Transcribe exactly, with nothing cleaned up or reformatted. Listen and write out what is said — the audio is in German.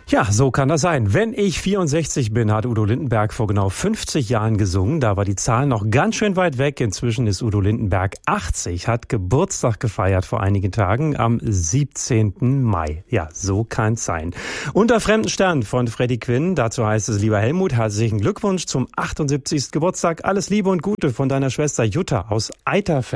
Ja, so kann das sein. Wenn ich vierundsechzig bin, hat Udo Lindenberg vor genau fünfzig Jahren gesungen. Da war die Zahl noch ganz schön weit weg. Inzwischen ist Udo Lindenberg achtzig, hat Geburtstag gefeiert vor einigen Tagen am siebzehnten Mai. Ja, so kann's sein. Unter fremden Sternen von Freddie Quinn. Dazu heißt es, lieber Helmut, herzlichen Glückwunsch zum achtundsiebzigsten Geburtstag. Alles Liebe und Gute von deiner Schwester Jutta aus Eiterfeld.